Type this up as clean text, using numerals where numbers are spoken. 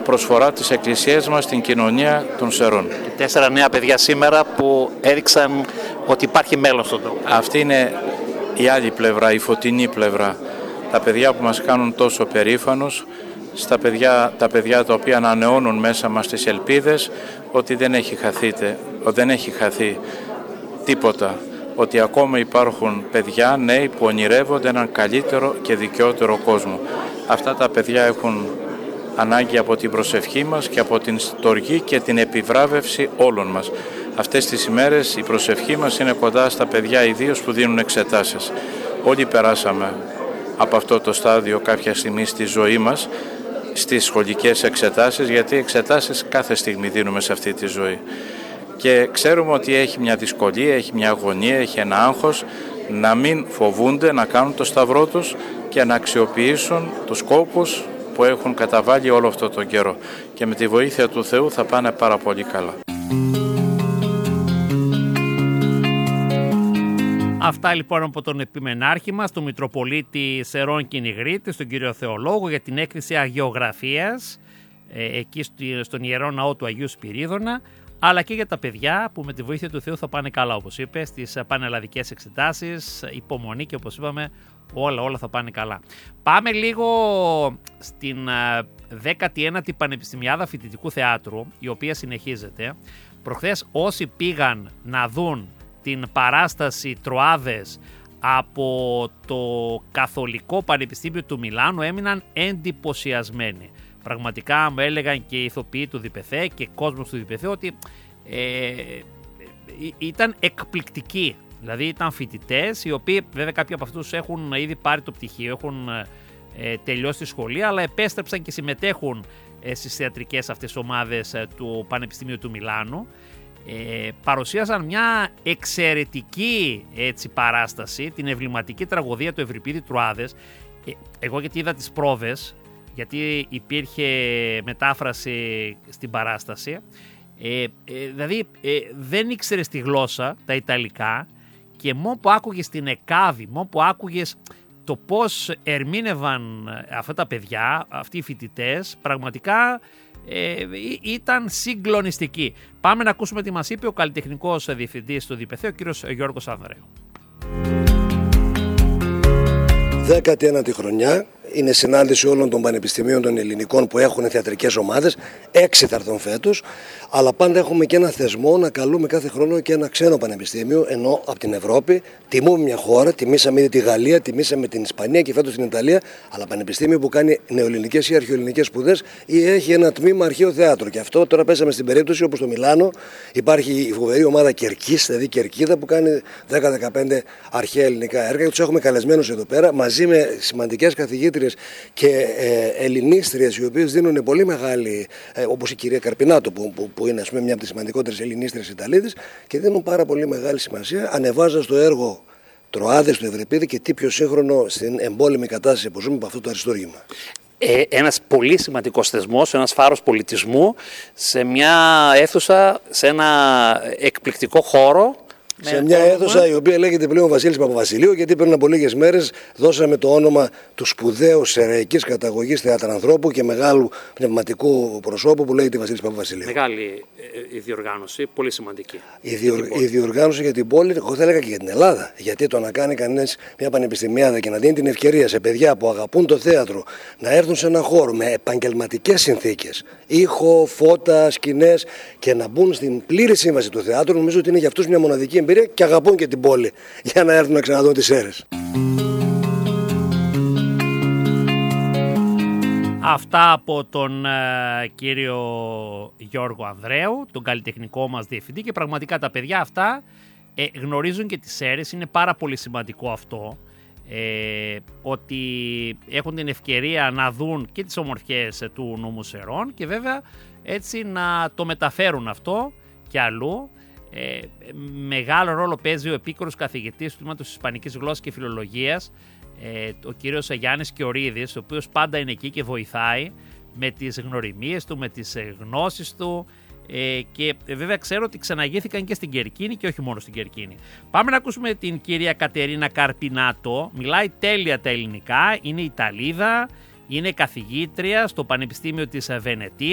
προσφορά της Εκκλησίας μας στην κοινωνία των Σερών. 4 νέα παιδιά σήμερα που έδειξαν ότι υπάρχει μέλλον στον τόπο. Αυτή είναι η άλλη πλευρά, η φωτεινή πλευρά. Τα παιδιά που μας κάνουν τόσο περήφανος, τα παιδιά τα οποία ανανεώνουν μέσα μας τις ελπίδες ότι δεν έχει χαθεί τίποτα. Ότι ακόμα υπάρχουν παιδιά, νέοι που ονειρεύονται έναν καλύτερο και δικαιότερο κόσμο. Αυτά τα παιδιά έχουν ανάγκη από την προσευχή μας και από την στοργή και την επιβράβευση όλων μας. Αυτές τις ημέρες η προσευχή μας είναι κοντά στα παιδιά ιδίως που δίνουν εξετάσεις. Όλοι περάσαμε από αυτό το στάδιο κάποια στιγμή στη ζωή μας, στις σχολικές εξετάσεις, γιατί εξετάσεις κάθε στιγμή δίνουμε σε αυτή τη ζωή. Και ξέρουμε ότι έχει μια δυσκολία, έχει μια αγωνία, έχει ένα άγχος, να μην φοβούνται να κάνουν το σταυρό τους και να αξιοποιήσουν τους κόπους που έχουν καταβάλει όλο αυτό τον καιρό. Και με τη βοήθεια του Θεού θα πάνε πάρα πολύ καλά. Αυτά λοιπόν από τον επιμενάρχη μας, τον Μητροπολίτη Σερών Κυνηγρίτη, τον κύριο Θεολόγο, για την έκθεση αγιογραφίας εκεί στον Ιερό Ναό του Αγίου Σπυρίδωνα, αλλά και για τα παιδιά που με τη βοήθεια του Θεού θα πάνε καλά, όπως είπε, στις πανελλαδικές εξετάσεις, υπομονή και όπως είπαμε όλα θα πάνε καλά. Πάμε λίγο στην 19η Πανεπιστημιάδα Φοιτητικού Θεάτρου, η οποία συνεχίζεται. Προχθές όσοι πήγαν να δουν την παράσταση Τροάδες από το Καθολικό Πανεπιστήμιο του Μιλάνου έμειναν εντυπωσιασμένοι. Πραγματικά μου έλεγαν και οι ηθοποιοί του ΔΠΘ και κόσμος του ΔΠΘ ότι ήταν εκπληκτικοί. Δηλαδή ήταν φοιτητές οι οποίοι βέβαια κάποιοι από αυτούς έχουν ήδη πάρει το πτυχίο, έχουν τελειώσει τη σχολή, αλλά επέστρεψαν και συμμετέχουν στις θεατρικές αυτές ομάδες του Πανεπιστημίου του Μιλάνου. Παρουσίασαν μια εξαιρετική παράσταση, την εμβληματική τραγωδία του Ευρυπίδη Τροάδες. Εγώ γιατί είδα τις πρόβες, γιατί υπήρχε μετάφραση στην παράσταση, δηλαδή δεν ήξερες τη γλώσσα, τα Ιταλικά, και μόνο που άκουγες την εκάβη, μόνο που άκουγες το πώς ερμήνευαν αυτά τα παιδιά, αυτοί οι φοιτητές, πραγματικά ήταν συγκλονιστική. Πάμε να ακούσουμε τι μας είπε ο καλλιτεχνικός διευθυντής του ΔΠΘ, ο κύριος Γιώργος Ανδρέου. 19η χρονιά είναι συνάντηση όλων των πανεπιστημίων των ελληνικών που έχουν θεατρικές ομάδες. 6 θα έρθουν φέτος, αλλά πάντα έχουμε και ένα θεσμό να καλούμε κάθε χρόνο και ένα ξένο πανεπιστήμιο, ενώ από την Ευρώπη. Τιμούμε μια χώρα, τιμήσαμε ήδη τη Γαλλία, τιμήσαμε την Ισπανία και φέτος την Ιταλία, αλλά πανεπιστήμιο που κάνει νεοελληνικές ή αρχαιοελληνικές σπουδές ή έχει ένα τμήμα αρχαίο θέατρο. Και αυτό τώρα πέσαμε στην περίπτωση όπως στο Μιλάνο υπάρχει η φοβερή ομάδα Κερκής, δηλαδή Κερκίδα, που κάνει 10-15 αρχαία ελληνικά έργα και τους έχουμε καλεσμένους εδώ πέρα μαζί με σημαντικές καθηγήτριες και ελληνίστριες οι οποίες δίνουν πολύ μεγάλη, όπως η κυρία Καρπινάτο που είναι μια από τις σημαντικότερες ελληνίστριες Ιταλίδες, και δίνουν πάρα πολύ μεγάλη σημασία ανεβάζοντας το έργο Τροάδες του Ευρυπίδη και τι πιο σύγχρονο στην εμπόλεμη κατάσταση που ζούμε από αυτό το αριστούργημα. Ένας πολύ σημαντικός θεσμός, ένας φάρος πολιτισμού σε μια αίθουσα, σε ένα εκπληκτικό χώρο. Σε μια αίθουσα η οποία λέγεται πλέον Βασίλης Παπαβασιλείου, γιατί πριν από λίγες μέρες δώσαμε το όνομα του σπουδαίου σεραϊκής καταγωγής θεατρανθρώπου και μεγάλου πνευματικού προσώπου που λέγεται Βασίλης Παπαβασιλείου. Μεγάλη η διοργάνωση, πολύ σημαντική. Η διοργάνωση για την πόλη, εγώ θα έλεγα και για την Ελλάδα. Γιατί το να κάνει κανείς μια πανεπιστημιάδα και να δίνει την ευκαιρία σε παιδιά που αγαπούν το θέατρο να έρθουν σε ένα χώρο με επαγγελματικές συνθήκες, ήχο, φώτα, σκηνές, και να μπουν στην πλήρη σύμβαση του θεάτρου, νομίζω ότι είναι για αυτούς μια μοναδική εμπειρία και αγαπούν και την πόλη για να έρθουν να ξαναδούν τις αίρες. Αυτά από τον κύριο Γιώργο Ανδρέου, τον καλλιτεχνικό μας διευθυντή, και πραγματικά τα παιδιά αυτά γνωρίζουν και τις αίρες. Είναι πάρα πολύ σημαντικό αυτό, ότι έχουν την ευκαιρία να δουν και τις ομορφιές του νομού Σερών και βέβαια έτσι να το μεταφέρουν αυτό και αλλού. Μεγάλο ρόλο παίζει ο επίκορος καθηγητής του τμήματος Ισπανικής Γλώσσας και Φιλολογίας, ο κύριος Γιάννης Κιορίδης, ο οποίος πάντα είναι εκεί και βοηθάει με τις γνωριμίες του, με τις γνώσεις του, και βέβαια ξέρω ότι ξαναγήθηκαν και στην Κερκίνη και όχι μόνο στην Κερκίνη. Πάμε να ακούσουμε την κυρία Κατερίνα Καρπινάτο. Μιλάει τέλεια τα ελληνικά, είναι Ιταλίδα, είναι καθηγήτρια στο Πανεπιστήμιο της Βενετίας.